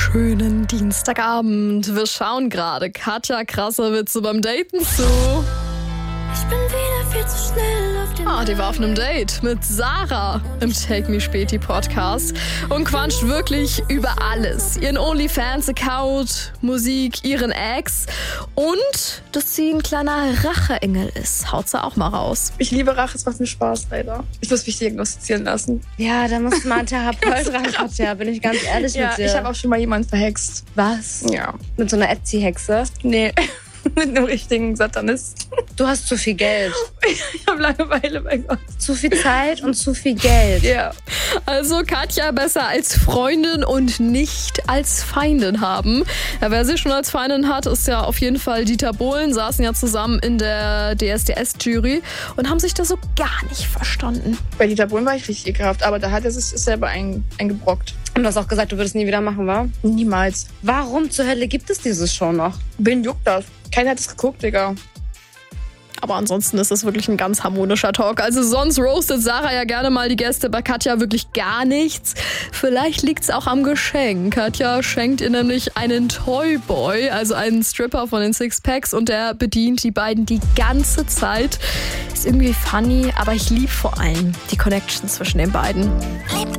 wunderschönen Dienstagabend. Wir schauen gerade Katja Krasavice beim Daten zu. Ich bin wieder viel zu schnell auf den Die war auf einem Date mit Sarah im Take Me Späti Podcast und quatscht wirklich über alles. Ihren OnlyFans-Account, Musik, ihren Ex und dass sie ein kleiner Racheengel ist. Haut sie auch mal raus. Ich liebe Rache, es macht mir Spaß, leider. Ich muss mich diagnostizieren lassen. Ja, da muss mal ein Therapeut ran, Katja, bin ich ganz ehrlich mit dir. Ich habe auch schon mal jemanden verhext. Was? Ja. Mit so einer Etsy-Hexe? Nee, mit einem richtigen Satanist. Du hast zu viel Geld. Ich habe Langeweile, mein Gott. Zu viel Zeit und zu viel Geld. Ja. Also Katja besser als Freundin und nicht als Feindin haben. Ja, wer sie schon als Feindin hat, ist ja auf jeden Fall Dieter Bohlen. Saßen ja zusammen in der DSDS-Jury und haben sich da so gar nicht verstanden. Bei Dieter Bohlen war ich richtig ekelhaft, aber da hat er sich selber eingebrockt. Und du hast auch gesagt, du würdest nie wieder machen, wa? Niemals. Warum zur Hölle gibt es diese Show noch? Wen juckt das? Keiner hat es geguckt, Digga. Aber ansonsten ist das wirklich ein ganz harmonischer Talk. Also sonst roastet Sarah ja gerne mal die Gäste, bei Katja wirklich gar nichts. Vielleicht liegt es auch am Geschenk. Katja schenkt ihr nämlich einen Toyboy, also einen Stripper von den Sixpacks, und der bedient die beiden die ganze Zeit. Ist irgendwie funny, aber ich liebe vor allem die Connection zwischen den beiden. Lebt